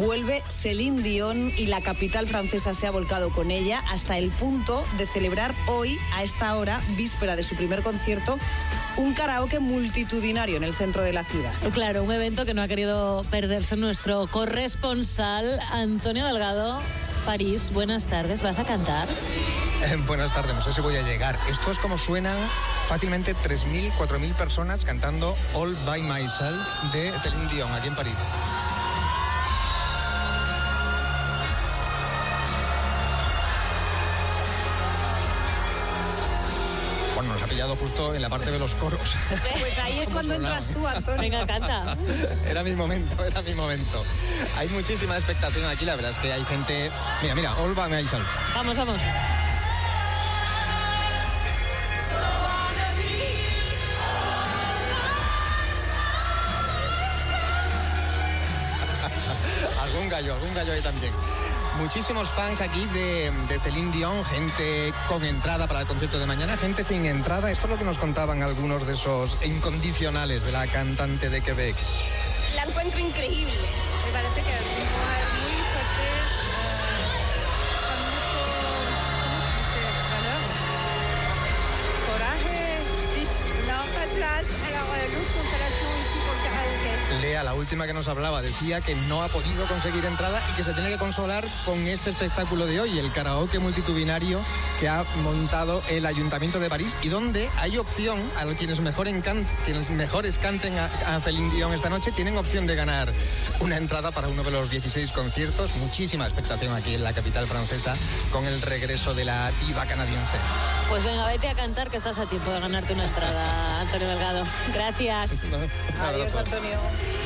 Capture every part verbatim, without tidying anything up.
vuelve Céline Dion y la capital francesa se ha volcado con ella hasta el punto de celebrar hoy, a esta hora, víspera de su primer concierto, un karaoke multitudinario en el centro de la ciudad. Claro, un evento que no ha querido perderse nuestro corresponsal Antonio Delgado. París, buenas tardes, ¿vas a cantar? Eh, buenas tardes, no sé si voy a llegar. Esto es como suenan fácilmente tres mil, cuatro mil personas cantando All By Myself de Céline Dion aquí en París. Bueno, nos ha pillado justo en la parte de los coros. Pues ahí es cuando entras tú, Antonio. Venga, canta. Era mi momento, era mi momento. Hay muchísima expectación aquí, la verdad es que hay gente... Mira, mira, All By Myself. Vamos, vamos. algún gallo, algún gallo ahí también. Muchísimos fans aquí de, de Céline Dion, gente con entrada para el concierto de mañana, gente sin entrada. Esto es lo que nos contaban algunos de esos incondicionales de la cantante de Quebec. La encuentro increíble. Me parece que es muy fuerte, eh, con mucho, ¿cómo se dice? Valor, coraje, sí. No, place à la luz constelación ici pour le karaoké. Lea, la última que nos hablaba, decía que no ha podido conseguir entrada y que se tiene que consolar con este espectáculo de hoy, el karaoke multitudinario que ha montado el Ayuntamiento de París y donde hay opción, a quienes, mejor encan- quienes mejores canten a, a Céline Dion esta noche, tienen opción de ganar una entrada para uno de los dieciséis conciertos. Muchísima expectación aquí en la capital francesa con el regreso de la diva canadiense. Pues venga, vete a cantar que estás a tiempo de ganarte una entrada, Antonio Delgado. Gracias. Adiós, Antonio.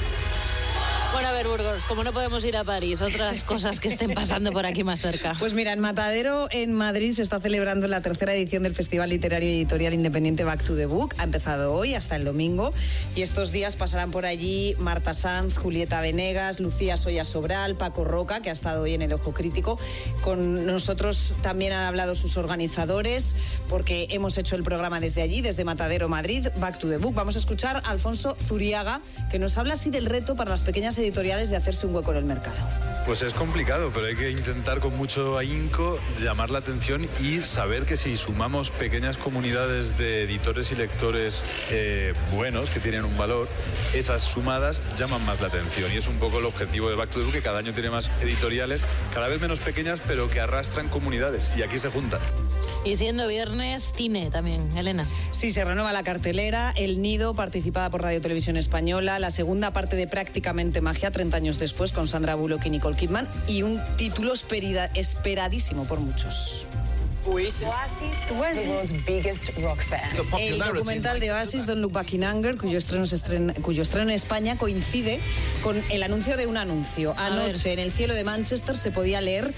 Bueno, a ver, Burgos, como no podemos ir a París, otras cosas que estén pasando por aquí más cerca. Pues mira, en Matadero, en Madrid, se está celebrando la tercera edición del Festival Literario y Editorial Independiente Back to the Book. Ha empezado hoy hasta el domingo y estos días pasarán por allí Marta Sanz, Julieta Venegas, Lucía Soya Sobral, Paco Roca, que ha estado hoy en el Ojo Crítico. Con nosotros también han hablado sus organizadores, porque hemos hecho el programa desde allí, desde Matadero, Madrid, Back to the Book. Vamos a escuchar a Alfonso Zuriaga, que nos habla así del reto para las pequeñas editoriales de hacerse un hueco en el mercado. Pues es complicado, pero hay que intentar con mucho ahínco llamar la atención y saber que si sumamos pequeñas comunidades de editores y lectores eh, buenos, que tienen un valor, esas sumadas llaman más la atención. Y es un poco el objetivo de Back to the Book, que cada año tiene más editoriales, cada vez menos pequeñas, pero que arrastran comunidades. Y aquí se juntan. Y siendo viernes, cine también, Elena. Sí, se renueva la cartelera, El Nido, participada por Radio Televisión Española, la segunda parte de Prácticamente Magia, treinta años después, con Sandra Bullock y Nicole Kidman, y un título esperida, esperadísimo por muchos. Oasis, the world's biggest rock band. El documental de Oasis, Don't Look Back in Anger, cuyo estreno, se estrena, cuyo estreno en España coincide con el anuncio de un anuncio. Anoche, en el cielo de Manchester, se podía leer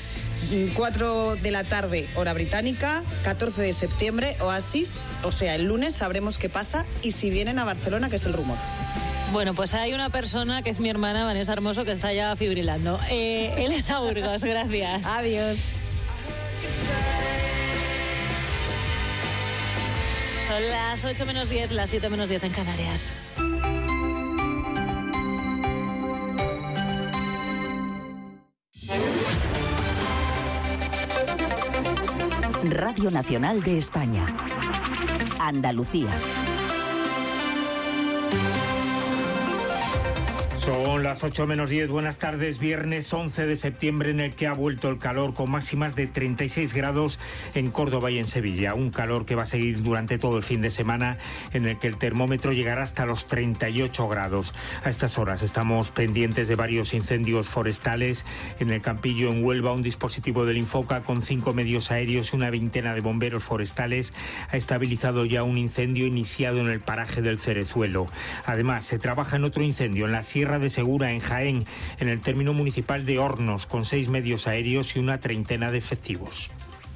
cuatro de la tarde, hora británica, catorce de septiembre, Oasis, o sea, el lunes sabremos qué pasa y si vienen a Barcelona, que es el rumor. Bueno, pues hay una persona que es mi hermana, Vanessa Hermoso, que está ya fibrilando. Eh, Elena Burgos, gracias. Adiós. Son las ocho menos diez, las siete menos diez en Canarias. Radio Nacional de España. Andalucía. Son las ocho menos diez, buenas tardes, viernes once de septiembre, en el que ha vuelto el calor con máximas de treinta y seis grados en Córdoba y en Sevilla. Un calor que va a seguir durante todo el fin de semana, en el que el termómetro llegará hasta los treinta y ocho grados. A estas horas estamos pendientes de varios incendios forestales. En el Campillo, en Huelva, un dispositivo del Infoca con cinco medios aéreos y una veintena de bomberos forestales ha estabilizado ya un incendio iniciado en el paraje del Cerezuelo. Además, se trabaja en otro incendio en la Sierra de Segura, en Jaén, en el término municipal de Hornos, con seis medios aéreos y una treintena de efectivos.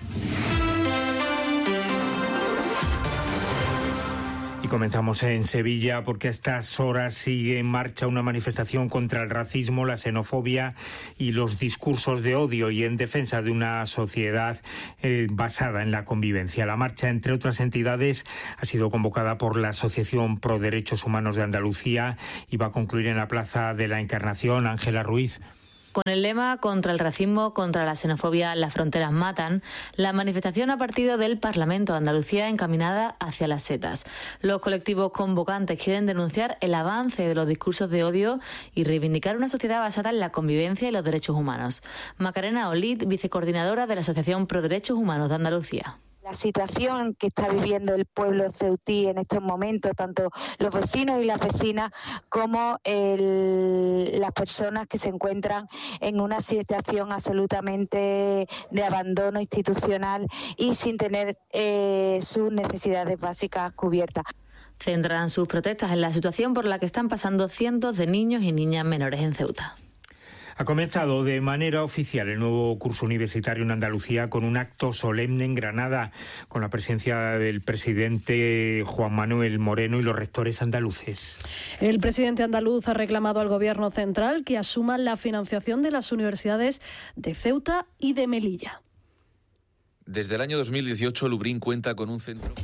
Y comenzamos en Sevilla, porque a estas horas sigue en marcha una manifestación contra el racismo, la xenofobia y los discursos de odio, y en defensa de una sociedad eh, basada en la convivencia. La marcha, entre otras entidades, ha sido convocada por la Asociación Pro Derechos Humanos de Andalucía y va a concluir en la Plaza de la Encarnación. Ángela Ruiz. Con el lema contra el racismo, contra la xenofobia, las fronteras matan, la manifestación ha partido del Parlamento de Andalucía encaminada hacia las setas. Los colectivos convocantes quieren denunciar el avance de los discursos de odio y reivindicar una sociedad basada en la convivencia y los derechos humanos. Macarena Olid, vicecoordinadora de la Asociación Pro Derechos Humanos de Andalucía. La situación que está viviendo el pueblo ceutí en estos momentos, tanto los vecinos y las vecinas como el, las personas que se encuentran en una situación absolutamente de abandono institucional y sin tener eh, sus necesidades básicas cubiertas. Centran sus protestas en la situación por la que están pasando cientos de niños y niñas menores en Ceuta. Ha comenzado de manera oficial el nuevo curso universitario en Andalucía con un acto solemne en Granada, con la presencia del presidente Juan Manuel Moreno y los rectores andaluces. El presidente andaluz ha reclamado al Gobierno central que asuma la financiación de las universidades de Ceuta y de Melilla. Desde el año dos mil dieciocho, Lublin cuenta con un centro...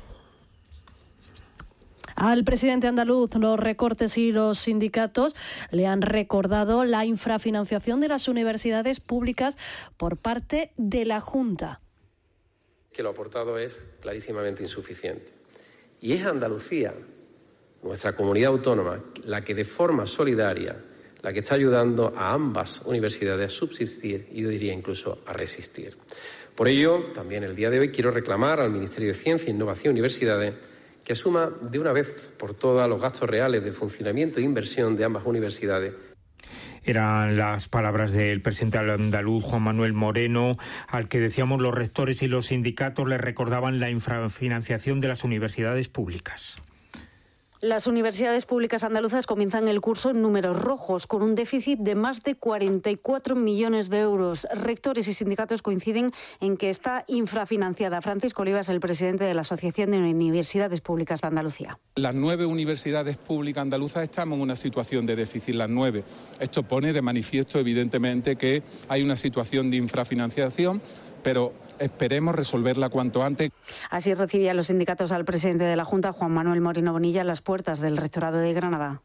Al presidente andaluz, los recortes y los sindicatos le han recordado la infrafinanciación de las universidades públicas por parte de la Junta. Que lo aportado es clarísimamente insuficiente. Y es Andalucía, nuestra comunidad autónoma, la que de forma solidaria, la que está ayudando a ambas universidades a subsistir y yo diría incluso a resistir. Por ello, también el día de hoy quiero reclamar al Ministerio de Ciencia, Innovación y Universidades que asuma de una vez por todas los gastos reales de funcionamiento e inversión de ambas universidades. Eran las palabras del presidente andaluz Juan Manuel Moreno, al que decíamos los rectores y los sindicatos le recordaban la infrafinanciación de las universidades públicas. Las universidades públicas andaluzas comienzan el curso en números rojos, con un déficit de más de cuarenta y cuatro millones de euros. Rectores y sindicatos coinciden en que está infrafinanciada. Francisco Olivas, el presidente de la Asociación de Universidades Públicas de Andalucía. Las nueve universidades públicas andaluzas estamos en una situación de déficit, las nueve. Esto pone de manifiesto, evidentemente, que hay una situación de infrafinanciación, pero esperemos resolverla cuanto antes. Así recibían los sindicatos al presidente de la Junta, Juan Manuel Moreno Bonilla, a las puertas del Rectorado de Granada.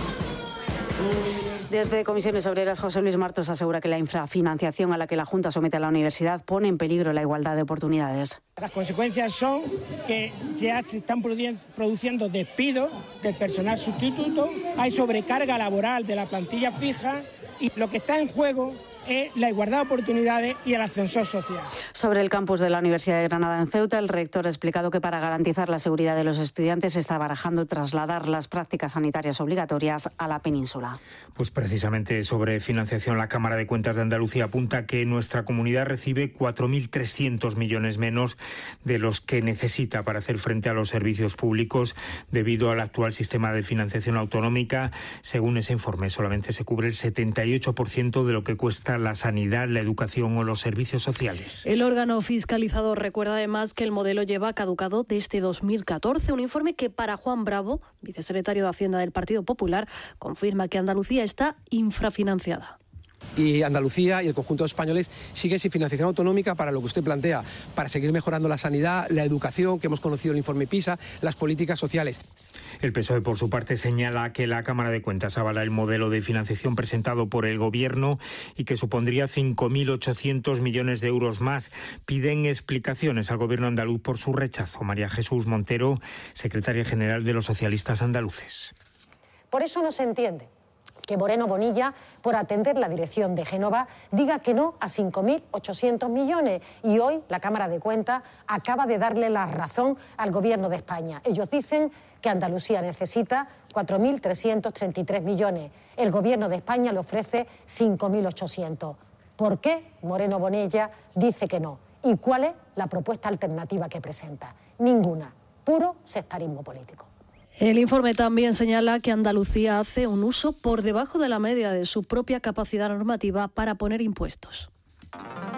Desde Comisiones Obreras, José Luis Martos asegura que la infrafinanciación a la que la Junta somete a la universidad pone en peligro la igualdad de oportunidades. Las consecuencias son que ya se están produciendo despidos del personal sustituto, hay sobrecarga laboral de la plantilla fija y lo que está en juego es la igualdad de oportunidades y el ascensor social. Sobre el campus de la Universidad de Granada en Ceuta, el rector ha explicado que para garantizar la seguridad de los estudiantes se está barajando trasladar las prácticas sanitarias obligatorias a la península. Pues precisamente sobre financiación, la Cámara de Cuentas de Andalucía apunta que nuestra comunidad recibe cuatro mil trescientos millones menos de los que necesita para hacer frente a los servicios públicos debido al actual sistema de financiación autonómica. Según ese informe, solamente se cubre el setenta y ocho por ciento de lo que cuesta la sanidad, la educación o los servicios sociales. El órgano fiscalizador recuerda además que el modelo lleva caducado desde dos mil catorce, un informe que para Juan Bravo, vicesecretario de Hacienda del Partido Popular, confirma que Andalucía está infrafinanciada. Y Andalucía y el conjunto de españoles siguen sin financiación autonómica para lo que usted plantea, para seguir mejorando la sanidad, la educación, que hemos conocido el informe PISA, las políticas sociales. El P S O E, por su parte, señala que la Cámara de Cuentas avala el modelo de financiación presentado por el Gobierno y que supondría cinco mil ochocientos millones de euros más. Piden explicaciones al Gobierno andaluz por su rechazo. María Jesús Montero, secretaria general de los socialistas andaluces. Por eso no se entiende que Moreno Bonilla, por atender la dirección de Génova, diga que no a cinco mil ochocientos millones. Y hoy la Cámara de Cuentas acaba de darle la razón al Gobierno de España. Ellos dicen que Andalucía necesita cuatro mil trescientos treinta y tres millones. El Gobierno de España le ofrece cinco mil ochocientos. ¿Por qué Moreno Bonilla dice que no? ¿Y cuál es la propuesta alternativa que presenta? Ninguna. Puro sectarismo político. El informe también señala que Andalucía hace un uso por debajo de la media de su propia capacidad normativa para poner impuestos.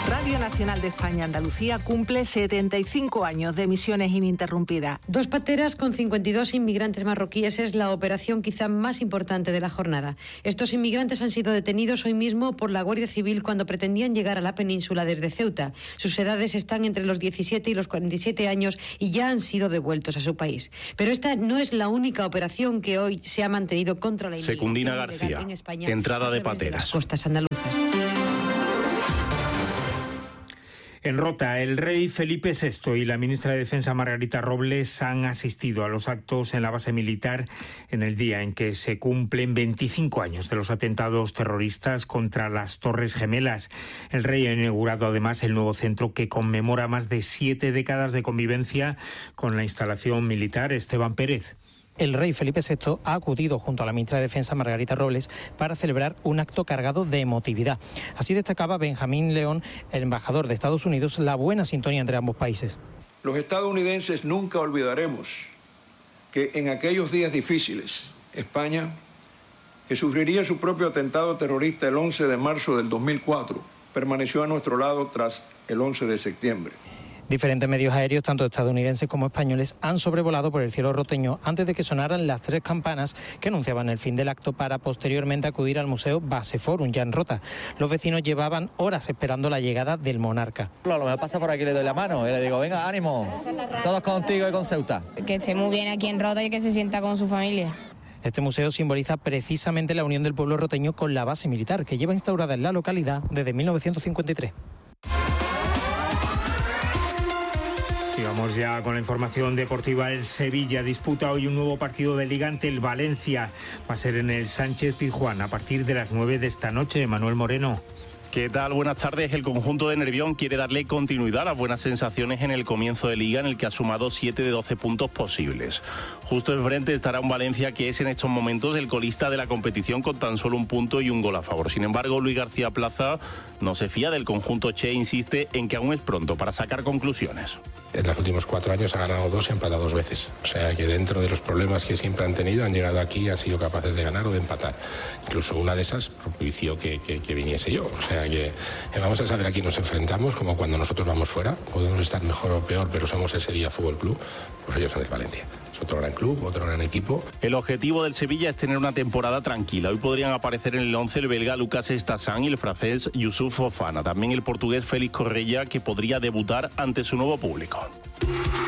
Radio Nacional de España Andalucía cumple setenta y cinco años de emisiones ininterrumpidas. Dos pateras con cincuenta y dos inmigrantes marroquíes es la operación quizá más importante de la jornada. Estos inmigrantes han sido detenidos hoy mismo por la Guardia Civil cuando pretendían llegar a la península desde Ceuta. Sus edades están entre los diecisiete y los cuarenta y siete años y ya han sido devueltos a su país. Pero esta no es la única operación que hoy se ha mantenido contra la inmigración Secundina García, en España, entrada de a través pateras. de las costas andaluzas. En Rota, el rey Felipe sexto y la ministra de Defensa Margarita Robles han asistido a los actos en la base militar en el día en que se cumplen veinticinco años de los atentados terroristas contra las Torres Gemelas. El rey ha inaugurado además el nuevo centro que conmemora más de siete décadas de convivencia con la instalación militar. Esteban Pérez. El rey Felipe sexto ha acudido junto a la ministra de Defensa Margarita Robles para celebrar un acto cargado de emotividad. Así destacaba Benjamín León, el embajador de Estados Unidos, la buena sintonía entre ambos países. Los estadounidenses nunca olvidaremos que en aquellos días difíciles, España, que sufriría su propio atentado terrorista el once de marzo del dos mil cuatro, permaneció a nuestro lado tras el once de septiembre. Diferentes medios aéreos, tanto estadounidenses como españoles, han sobrevolado por el cielo roteño antes de que sonaran las tres campanas que anunciaban el fin del acto para posteriormente acudir al Museo Base Forum, ya en Rota. Los vecinos llevaban horas esperando la llegada del monarca. A lo mejor pasa por aquí, le doy la mano y le digo, venga, ánimo, todos contigo y con Ceuta. Que esté muy bien aquí en Rota y que se sienta con su familia. Este museo simboliza precisamente la unión del pueblo roteño con la base militar, que lleva instaurada en la localidad desde mil novecientos cincuenta y tres. Y vamos ya con la información deportiva. El Sevilla disputa hoy un nuevo partido de Liga ante el Valencia. Va a ser en el Sánchez Pizjuán a partir de las nueve de esta noche. Manuel Moreno. ¿Qué tal? Buenas tardes. El conjunto de Nervión quiere darle continuidad a las buenas sensaciones en el comienzo de Liga, en el que ha sumado siete de doce puntos posibles. Justo enfrente estará un Valencia que es en estos momentos el colista de la competición con tan solo un punto y un gol a favor. Sin embargo, Luis García Plaza no se fía del conjunto che e insiste en que aún es pronto para sacar conclusiones. En los últimos cuatro años ha ganado dos y ha empatado dos veces. O sea que dentro de los problemas que siempre han tenido, han llegado aquí y han sido capaces de ganar o de empatar. Incluso una de esas propició que, que, que viniese yo. O sea que vamos a saber a quién nos enfrentamos, como cuando nosotros vamos fuera. Podemos estar mejor o peor, pero somos ese día Fútbol Club. Pues ellos son el Valencia. Es otro gran club, otro gran equipo. El objetivo del Sevilla es tener una temporada tranquila. Hoy podrían aparecer en el once el belga Lucas Estassán y el francés Youssouf Fofana. También el portugués Félix Correia, que podría debutar ante su nuevo público.